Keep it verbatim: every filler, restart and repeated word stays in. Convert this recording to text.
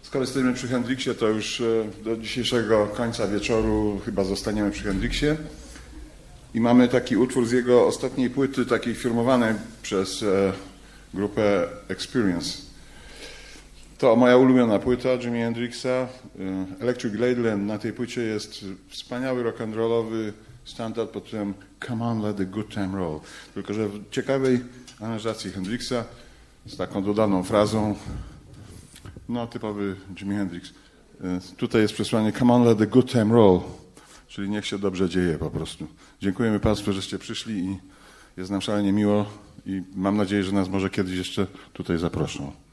Skoro jesteśmy przy Hendrixie, to już do dzisiejszego końca wieczoru chyba zostaniemy przy Hendrixie. I mamy taki utwór z jego ostatniej płyty, takiej firmowanej przez e, grupę Experience. To moja ulubiona płyta Jimi Hendrixa, e, Electric Ladyland. Na tej płycie jest wspaniały rock'n'rollowy standard pod tytułem Come on, let the good time roll. Tylko że w ciekawej aranżacji Hendrixa z taką dodaną frazą, no typowy Jimi Hendrix. E, tutaj jest przesłanie Come on, let the good time roll. Czyli niech się dobrze dzieje po prostu. Dziękujemy Państwu, żeście przyszli i jest nam szalenie miło i mam nadzieję, że nas może kiedyś jeszcze tutaj zaproszą.